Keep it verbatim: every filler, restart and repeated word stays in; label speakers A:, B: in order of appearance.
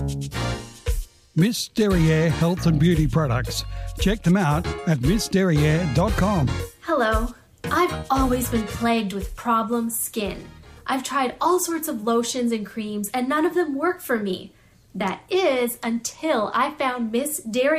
A: Miss Derriere Health and Beauty Products. Check them out at miss derriere dot com.
B: Hello. I've always been plagued with problem skin. I've tried all sorts of lotions and creams and none of them work for me. That is until I found Miss Derriere